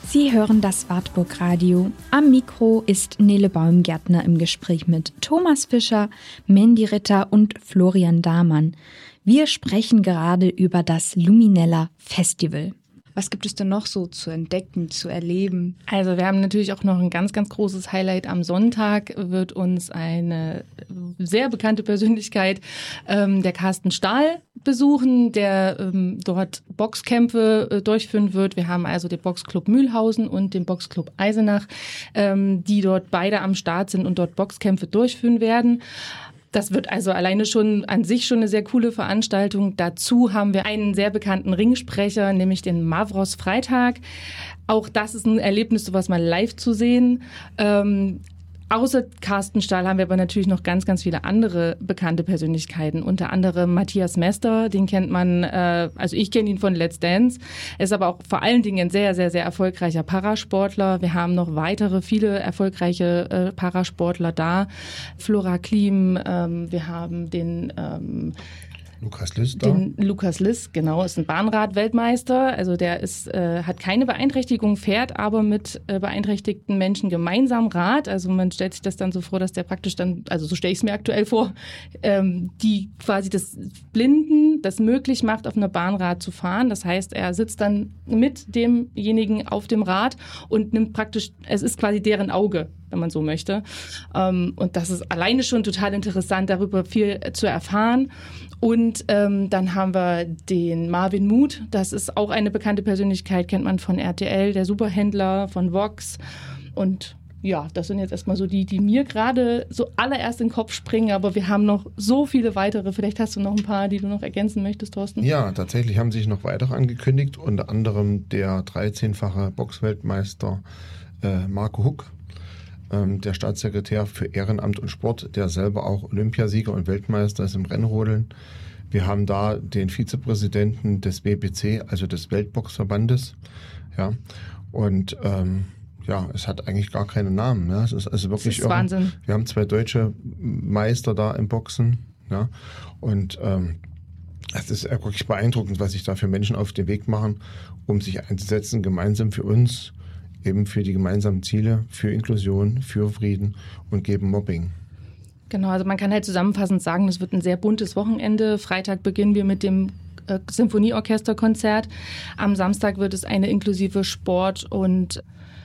Sie hören das Wartburg Radio. Am Mikro ist Nele Baumgärtner im Gespräch mit Thomas Fischer, Mandy Ritter und Florian Dahmann. Wir sprechen gerade über das Luminella Festival. Was gibt es denn noch so zu entdecken, zu erleben? Also wir haben natürlich auch noch ein ganz, ganz großes Highlight. Am Sonntag wird uns eine sehr bekannte Persönlichkeit, der Carsten Stahl, besuchen, der dort Boxkämpfe durchführen wird. Wir haben also den Boxclub Mühlhausen und den Boxclub Eisenach, die dort beide am Start sind und dort Boxkämpfe durchführen werden. Das wird also alleine schon an sich schon eine sehr coole Veranstaltung. Dazu haben wir einen sehr bekannten Ringsprecher, nämlich den Mavros Freitag. Auch das ist ein Erlebnis, sowas mal live zu sehen. Außer Carsten Stahl haben wir aber natürlich noch ganz, ganz viele andere bekannte Persönlichkeiten. Unter anderem Matthias Mester, den kennt man, also ich kenne ihn von Let's Dance. Er ist aber auch vor allen Dingen ein sehr, sehr, sehr erfolgreicher Parasportler. Wir haben noch weitere, viele erfolgreiche Parasportler da. Flora Klim, wir haben den Lukas Liss da. Den Lukas Liss, genau, ist ein Bahnrad-Weltmeister. Also der hat keine Beeinträchtigung, fährt aber mit beeinträchtigten Menschen gemeinsam Rad. Also man stellt sich das dann so vor, dass der praktisch dann, also so stelle ich es mir aktuell vor, die quasi das Blinden das möglich macht, auf einer Bahnrad zu fahren. Das heißt, er sitzt dann mit demjenigen auf dem Rad und nimmt praktisch, es ist quasi deren Auge, wenn man so möchte. Und das ist alleine schon total interessant, darüber viel zu erfahren. Und dann haben wir den Marvin Muth, das ist auch eine bekannte Persönlichkeit, kennt man von RTL, der Superhändler, von Vox. Und ja, das sind jetzt erstmal so die mir gerade so allererst in den Kopf springen, aber wir haben noch so viele weitere. Vielleicht hast du noch ein paar, die du noch ergänzen möchtest, Thorsten? Ja, tatsächlich haben sich noch weitere angekündigt, unter anderem der 13-fache Boxweltmeister Marco Huck, der Staatssekretär für Ehrenamt und Sport, der selber auch Olympiasieger und Weltmeister ist im Rennrodeln. Wir haben da den Vizepräsidenten des WBC, also des Weltboxverbandes. Ja, und es hat eigentlich gar keinen Namen. Ja. Es ist also wirklich das ist Wahnsinn. Wir haben 2 deutsche Meister da im Boxen. Ja, und es ist wirklich beeindruckend, was sich da für Menschen auf den Weg machen, um sich einzusetzen, gemeinsam für uns, eben für die gemeinsamen Ziele, für Inklusion, für Frieden und gegen Mobbing. Genau, also man kann halt zusammenfassend sagen, das wird ein sehr buntes Wochenende. Freitag beginnen wir mit dem Symphonieorchesterkonzert. Am Samstag wird es eine inklusive Sport- und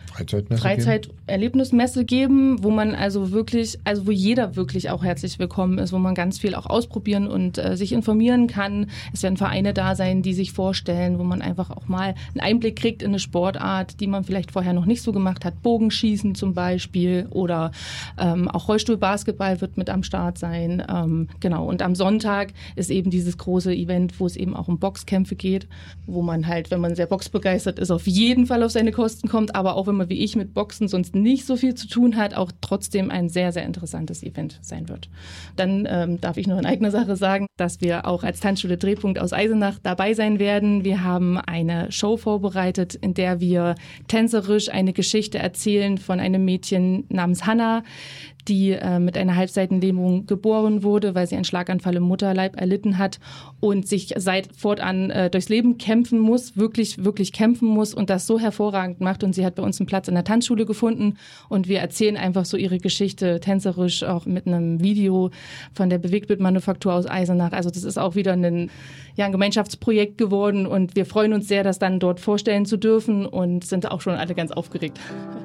Freizeiterlebnismesse geben, wo man also wirklich, also wo jeder wirklich auch herzlich willkommen ist, wo man ganz viel auch ausprobieren und sich informieren kann. Es werden Vereine da sein, die sich vorstellen, wo man einfach auch mal einen Einblick kriegt in eine Sportart, die man vielleicht vorher noch nicht so gemacht hat. Bogenschießen zum Beispiel oder auch Rollstuhlbasketball wird mit am Start sein. Genau. Und am Sonntag ist eben dieses große Event, wo es eben auch um Boxkämpfe geht, wo man halt, wenn man sehr boxbegeistert ist, auf jeden Fall auf seine Kosten kommt, aber auch wenn man wie ich mit Boxen sonst nicht so viel zu tun hat, auch trotzdem ein sehr, sehr interessantes Event sein wird. Dann darf ich noch in eigener Sache sagen, dass wir auch als Tanzschule Drehpunkt aus Eisenach dabei sein werden. Wir haben eine Show vorbereitet, in der wir tänzerisch eine Geschichte erzählen von einem Mädchen namens Hannah, die mit einer Halbseitenlähmung geboren wurde, weil sie einen Schlaganfall im Mutterleib erlitten hat und sich seit fortan durchs Leben kämpfen muss, wirklich, wirklich kämpfen muss und das so hervorragend macht. Und sie hat bei uns einen Platz in der Tanzschule gefunden und wir erzählen einfach so ihre Geschichte tänzerisch, auch mit einem Video von der Bewegtbildmanufaktur aus Eisenach. Also das ist auch wieder ein Gemeinschaftsprojekt geworden und wir freuen uns sehr, das dann dort vorstellen zu dürfen und sind auch schon alle ganz aufgeregt.